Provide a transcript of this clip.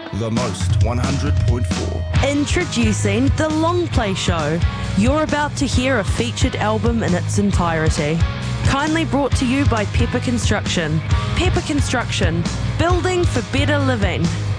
The Most 100.4. Introducing The Long Play Show. You're about to hear a featured album in its entirety. Kindly brought to you by Pepper Construction. Pepper Construction, building for better living.